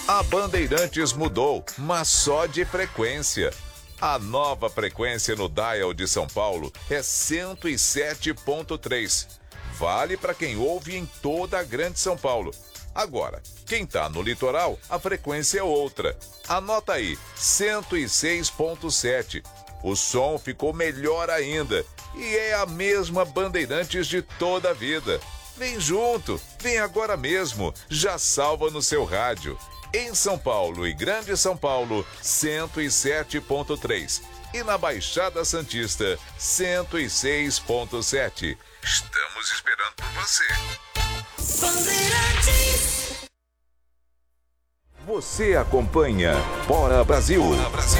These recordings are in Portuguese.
A Bandeirantes mudou, mas só de frequência. A nova frequência no dial de São Paulo é 107.3. Vale para quem ouve em toda a Grande São Paulo. Agora, quem está no litoral, a frequência é outra. Anota aí, 106.7. O som ficou melhor ainda e é a mesma Bandeirantes de toda a vida. Vem junto, vem agora mesmo, já salva no seu rádio. Em São Paulo e Grande São Paulo, 107.3. E na Baixada Santista, 106.7. Estamos esperando por você. Bandeirantes. Você acompanha Bora Brasil. Bora Brasil.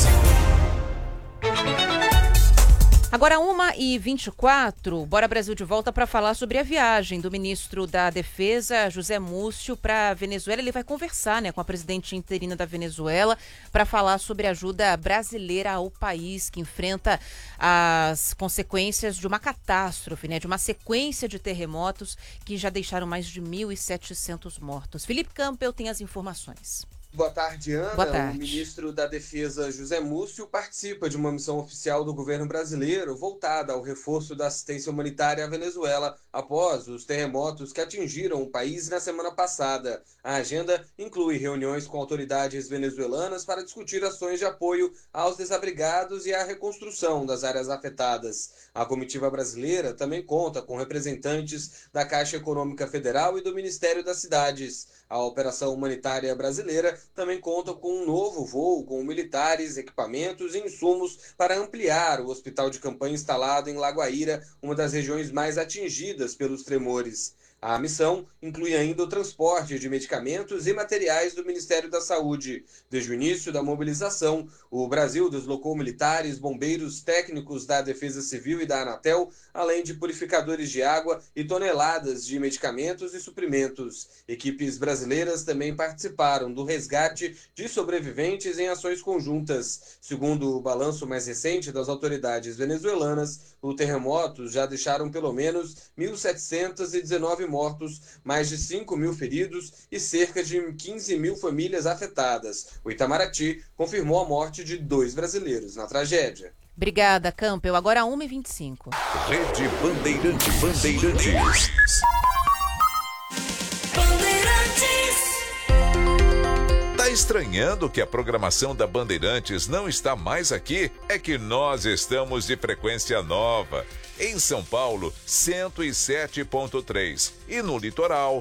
Agora 1h24, Bora Brasil de volta para falar sobre a viagem do ministro da Defesa, José Múcio, para a Venezuela. Ele vai conversar, com a presidente interina da Venezuela para falar sobre a ajuda brasileira ao país que enfrenta as consequências de uma catástrofe, de uma sequência de terremotos que já deixaram mais de 1.700 mortos. Felipe Campbell tem as informações. Boa tarde, Ana. Boa tarde. O ministro da Defesa, José Múcio, participa de uma missão oficial do governo brasileiro voltada ao reforço da assistência humanitária à Venezuela após os terremotos que atingiram o país na semana passada. A agenda inclui reuniões com autoridades venezuelanas para discutir ações de apoio aos desabrigados e à reconstrução das áreas afetadas. A comitiva brasileira também conta com representantes da Caixa Econômica Federal e do Ministério das Cidades. A operação humanitária brasileira também conta com um novo voo com militares, equipamentos e insumos para ampliar o hospital de campanha instalado em Lagoaíra, uma das regiões mais atingidas pelos tremores. A missão inclui ainda o transporte de medicamentos e materiais do Ministério da Saúde. Desde o início da mobilização, o Brasil deslocou militares, bombeiros, técnicos da Defesa Civil e da Anatel, além de purificadores de água e toneladas de medicamentos e suprimentos. Equipes brasileiras também participaram do resgate de sobreviventes em ações conjuntas. Segundo o balanço mais recente das autoridades venezuelanas, os terremotos já deixaram pelo menos 1.719 mortos, mais de 5.000 feridos e cerca de 15.000 famílias afetadas. O Itamaraty confirmou a morte de 2 brasileiros na tragédia. Obrigada, Campbell. Agora 1h25. Rede Bandeirantes. Tá estranhando que a programação da Bandeirantes não está mais aqui? É que nós estamos de frequência nova. Em São Paulo, 107.3 e no litoral,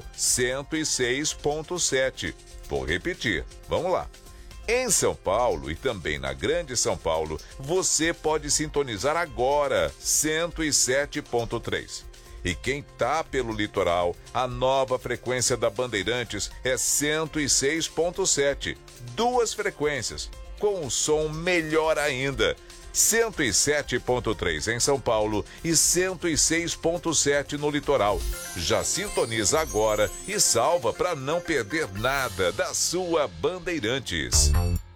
106.7. Vou repetir, vamos lá. Em São Paulo e também na Grande São Paulo, você pode sintonizar agora 107.3. E quem tá pelo litoral, a nova frequência da Bandeirantes é 106.7. 2 frequências, com um som melhor ainda. 107.3 em São Paulo e 106.7 no litoral. Já sintoniza agora e salva para não perder nada da sua Bandeirantes.